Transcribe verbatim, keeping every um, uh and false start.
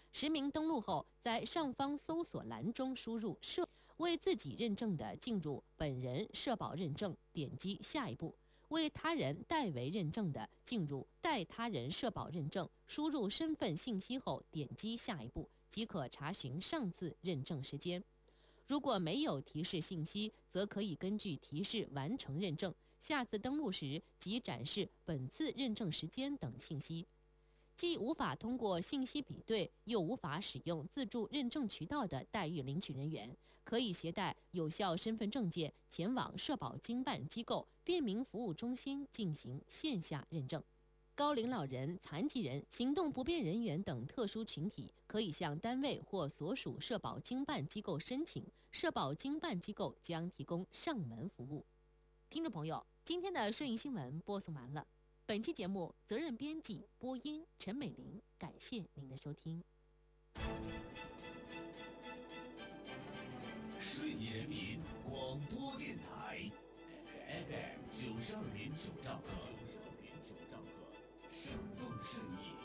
实名登录后，在上方搜索栏中输入社为自己认证的，进入本人社保认证，点击下一步；为他人代为认证的，进入代他人社保认证，输入身份信息后点击下一步，即可查询上次认证时间。如果没有提示信息，则可以根据提示完成认证，下次登录时即展示本次认证时间等信息。既无法通过信息比对，又无法使用自助认证渠道的待遇领取人员，可以携带有效身份证件前往社保经办机构便民服务中心进行线下认证。高龄老人、残疾人、行动不便人员等特殊群体，可以向单位或所属社保经办机构申请，社保经办机构将提供上门服务。听众朋友，今天的顺义新闻播送完了。本期节目责任编辑播音陈美玲，感谢您的收听。 顺义人民广播电台 F M 九十二点九兆赫，九十二点九兆赫，生动顺义。